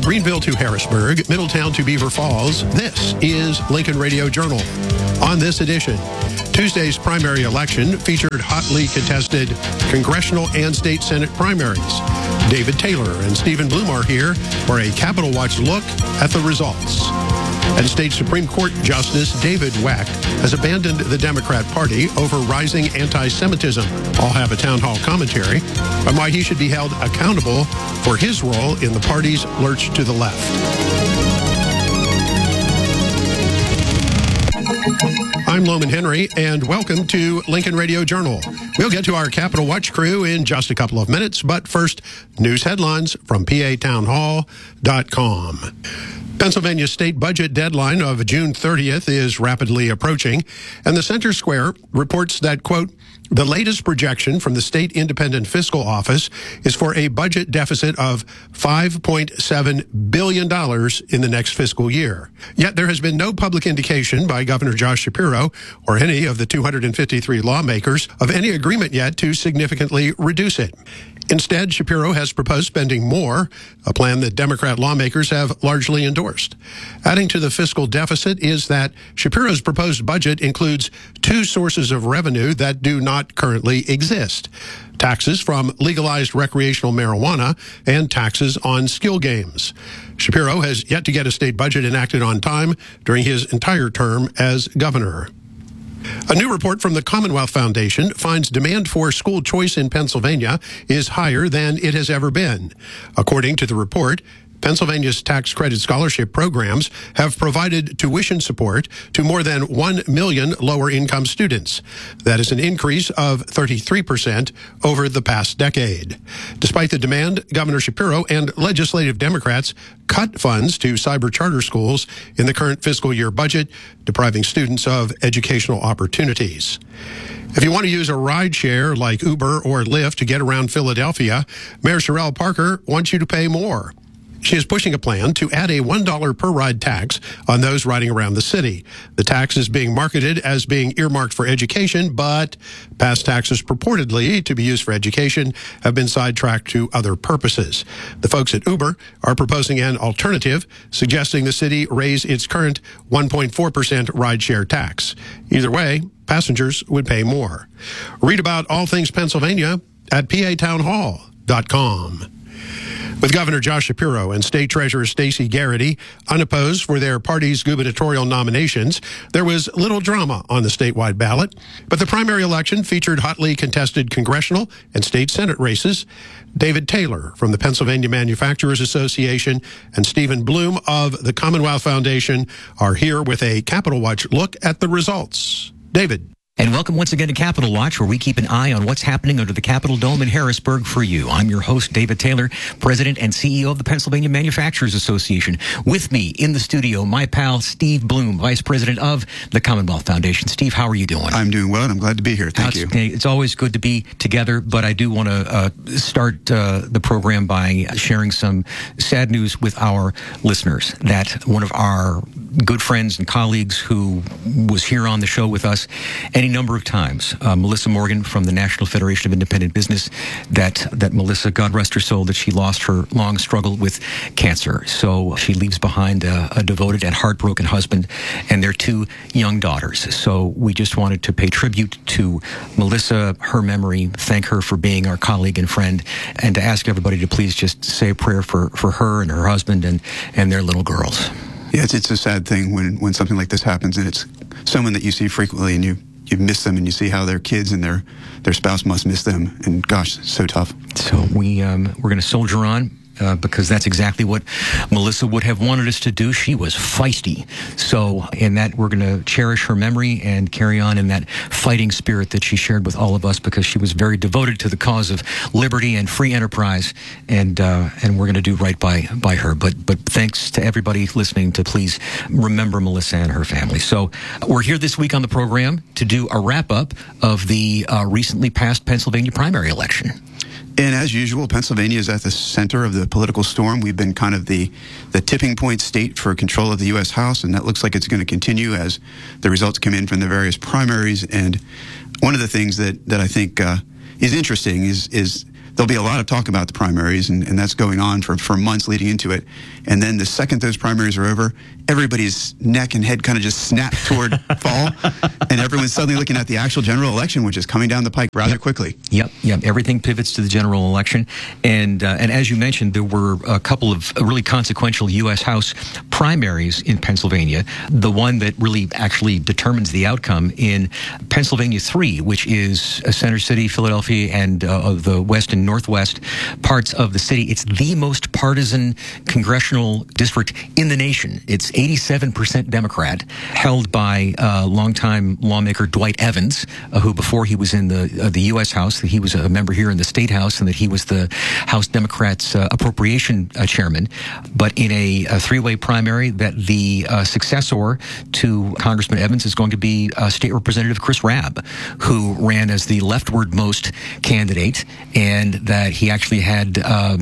Greenville to Harrisburg, Middletown to Beaver Falls, this is Lincoln Radio Journal. On this edition, Tuesday's primary election featured hotly contested congressional and state Senate primaries. David Taylor and Stephen Bloom are here for a Capitol Watch look at the results. And State Supreme Court Justice David Wecht has abandoned the Democrat Party over rising anti-Semitism. I'll have a town hall commentary on why he should be held accountable for his role in the party's lurch to the left. I'm Loman Henry, and welcome to Lincoln Radio Journal. We'll get to our Capitol Watch crew in just a couple of minutes, but first, news headlines from PATownhall.com. Pennsylvania's state budget deadline of June 30th is rapidly approaching, and the Center Square reports that, quote, the latest projection from the State Independent Fiscal Office is for a budget deficit of $5.7 billion in the next fiscal year. Yet there has been no public indication by Governor Josh Shapiro or any of the 253 lawmakers of any agreement yet to significantly reduce it. Instead, Shapiro has proposed spending more, a plan that Democrat lawmakers have largely endorsed. Adding to the fiscal deficit is that Shapiro's proposed budget includes two sources of revenue that do not currently exist: taxes from legalized recreational marijuana and taxes on skill games. Shapiro has yet to get a state budget enacted on time during his entire term as governor. A new report from the Commonwealth Foundation finds demand for school choice in Pennsylvania is higher than it has ever been. According to the report, Pennsylvania's tax credit scholarship programs have provided tuition support to more than 1 million lower-income students. That is an increase of 33% over the past decade. Despite the demand, Governor Shapiro and legislative Democrats cut funds to cyber charter schools in the current fiscal year budget, depriving students of educational opportunities. If you want to use a ride share like Uber or Lyft to get around Philadelphia, Mayor Sherelle Parker wants you to pay more. She is pushing a plan to add a $1 per ride tax on those riding around the city. The tax is being marketed as being earmarked for education, but past taxes purportedly to be used for education have been sidetracked to other purposes. The folks at Uber are proposing an alternative, suggesting the city raise its current 1.4% rideshare tax. Either way, passengers would pay more. Read about all things Pennsylvania at PATownhall.com. With Governor Josh Shapiro and State Treasurer Stacey Garrity unopposed for their party's gubernatorial nominations, there was little drama on the statewide ballot. But the primary election featured hotly contested congressional and state Senate races. David Taylor from the Pennsylvania Manufacturers Association and Stephen Bloom of the Commonwealth Foundation are here with a Capitol Watch look at the results. David. And welcome once again to Capitol Watch, where we keep an eye on what's happening under the Capitol Dome in Harrisburg for you. I'm your host, David Taylor, President and CEO of the Pennsylvania Manufacturers Association. With me in the studio, my pal, Steve Bloom, Vice President of the Commonwealth Foundation. Steve, how are you doing? I'm doing well, and I'm glad to be here. Thank you. It's always good to be together, but I do want to start the program by sharing some sad news with our listeners that one of our good friends and colleagues who was here on the show with us any number of times, Melissa Morgan from the National Federation of Independent Business, that Melissa, God rest her soul, that she lost her long struggle with cancer. So she leaves behind a devoted and heartbroken husband and their two young daughters. So we just wanted to pay tribute to Melissa, her memory, thank her for being our colleague and friend, and to ask everybody to please just say a prayer for her and her husband and their little girls. Yeah, it's a sad thing when something like this happens, and it's someone that you see frequently, and you miss them, and you see how their kids and their spouse must miss them, and gosh, it's so tough. So we're going to soldier on. Because that's exactly what Melissa would have wanted us to do. She was feisty. So in that, we're going to cherish her memory and carry on in that fighting spirit that she shared with all of us, because she was very devoted to the cause of liberty and free enterprise, and we're going to do right by her. But thanks to everybody listening to please remember Melissa and her family. So we're here this week on the program to do a wrap-up of the recently passed Pennsylvania primary election. And as usual, Pennsylvania is at the center of the political storm. We've been kind of the tipping point state for control of the U.S. House, and that looks like it's going to continue as the results come in from the various primaries. And one of the things that I think is interesting is there'll be a lot of talk about the primaries, and that's going on for months leading into it. And then the second those primaries are over, everybody's neck and head kind of just snap toward fall, and everyone's suddenly looking at the actual general election, which is coming down the pike rather quickly. Yep. Everything pivots to the general election, and as you mentioned, there were a couple of really consequential U.S. House primaries in Pennsylvania. The one that really actually determines the outcome in Pennsylvania 3, which is Center City, Philadelphia, and the west and northwest parts of the city. It's the most partisan congressional district in the nation. It's 87% Democrat, held by longtime lawmaker Dwight Evans, who before he was in the U.S. House, that he was a member here in the State House, and that he was the House Democrats' appropriation chairman. But in a three-way primary, that the successor to Congressman Evans is going to be State Representative Chris Rabb, who ran as the leftward-most candidate, and that he actually had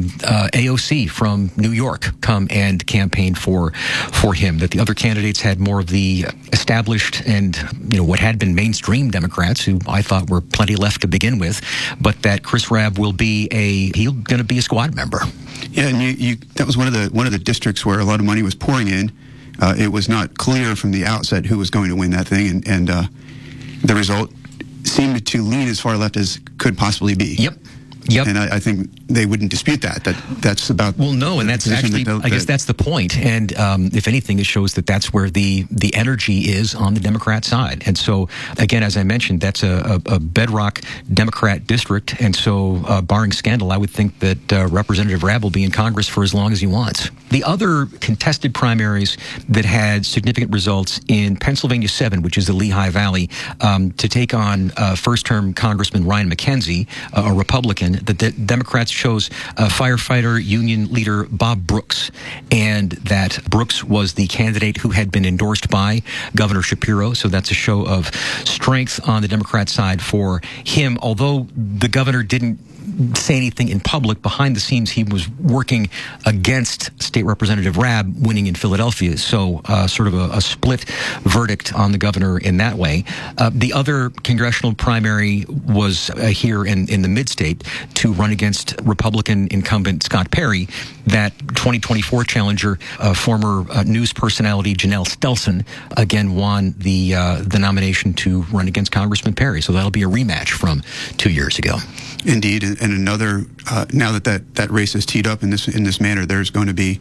AOC from New York come and campaign for him. That the other candidates had more of the established and what had been mainstream Democrats, who I thought were plenty left to begin with, but that Chris Rabb will be he's going to be a squad member. Yeah, and that was one of the districts where a lot of money was pouring in. It was not clear from the outset who was going to win that thing, and the result seemed to lean as far left as could possibly be. Yep. And I think they wouldn't dispute that's about. Well, no, and that's actually, I guess that's the point. And if anything, it shows that that's where the energy is on the Democrat side. And so, again, as I mentioned, that's a bedrock Democrat district. And so, barring scandal, I would think that Representative Rabb will be in Congress for as long as he wants. The other contested primaries that had significant results in Pennsylvania 7, which is the Lehigh Valley, to take on first-term Congressman Ryan McKenzie, a Republican. The Democrats chose firefighter union leader Bob Brooks, and that Brooks was the candidate who had been endorsed by Governor Shapiro. So that's a show of strength on the Democrat side for him, although the governor didn't say anything in public. Behind the scenes, he was working against State Representative Rabb winning in Philadelphia. So sort of a split verdict on the governor in that way. The other congressional primary was here in the mid-state to run against Republican incumbent Scott Perry. That 2024 challenger, former news personality Janelle Stelson, again won the nomination to run against Congressman Perry. So that'll be a rematch from 2 years ago. Indeed, and another. Now that race is teed up in this manner, there's going to be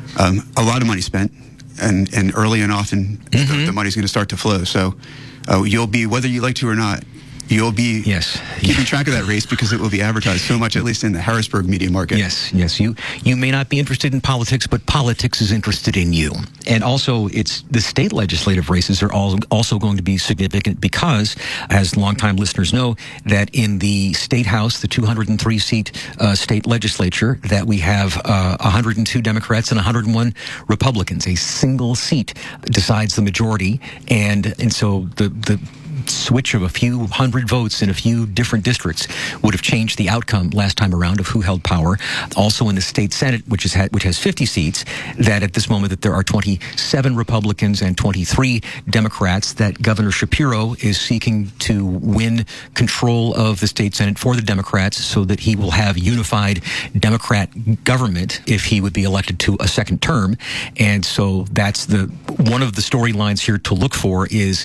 a lot of money spent, and early and often the money's going to start to flow. So you'll be, whether you like to or not, you'll be keeping track of that race because it will be advertised so much, at least in the Harrisburg media market. Yes. You may not be interested in politics, but politics is interested in you. And also, it's the state legislative races are also going to be significant because, as longtime listeners know, that in the state house, the 203-seat state legislature, that we have 102 Democrats and 101 Republicans. A single seat decides the majority, and so the switch of a few hundred votes in a few different districts would have changed the outcome last time around of who held power. Also in the state Senate, which has 50 seats, that at this moment that there are 27 Republicans and 23 Democrats, that Governor Shapiro is seeking to win control of the state Senate for the Democrats so that he will have unified Democrat government if he would be elected to a second term. And so that's one of the storylines here to look for is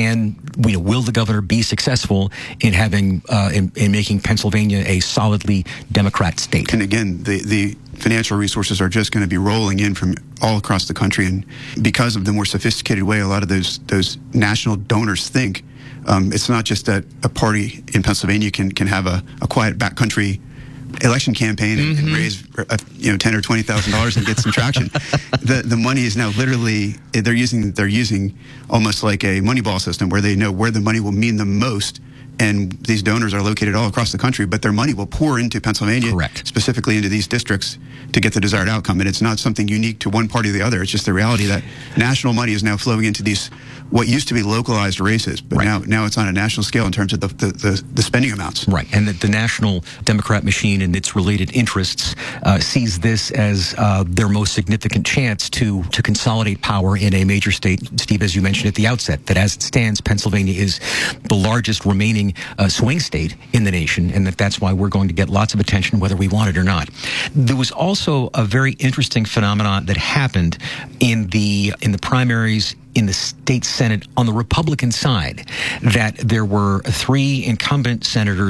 will the governor be successful in having in making Pennsylvania a solidly Democrat state? And again, the financial resources are just going to be rolling in from all across the country, and because of the more sophisticated way a lot of those national donors think, it's not just that a party in Pennsylvania can have a quiet backcountry election campaign and raise $10,000 or $20,000 and get some traction. The money is now literally they're using almost like a Moneyball system where they know where the money will mean the most. And these donors are located all across the country, but their money will pour into Pennsylvania, correct, specifically into these districts to get the desired outcome. And it's not something unique to one party or the other. It's just the reality that national money is now flowing into these what used to be localized races, but now it's on a national scale in terms of the spending amounts. Right, and the national Democrat machine and its related interests sees this as their most significant chance to consolidate power in a major state. Steve, as you mentioned at the outset, that as it stands, Pennsylvania is the largest remaining leading swing state in the nation, and that's why we're going to get lots of attention whether we want it or not. There was also a very interesting phenomenon that happened in the primaries in the state Senate on the Republican side, that there were 3 incumbent senators